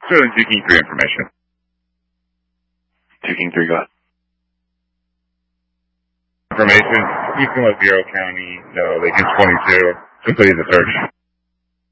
Sterling 2 King 3 information. 2 King 3, go ahead. Information, Eastern Lake Bureau County, so Lincoln 22, completed the search.